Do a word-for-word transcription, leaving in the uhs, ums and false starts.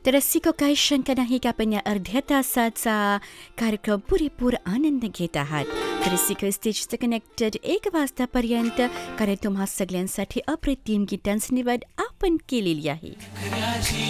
तर रसिको काही शंका नाही की आपण या अर्ध्या तासाचा कार्यक्रम पुरेपूर आनंद घेत आहात. तर रसिको स्टेजचं कनेक्टेड एक वाजतापर्यंत कारण तुम्हा सगळ्यांसाठी अप्रतिम गीतांची निवड आपण केलेली आहे.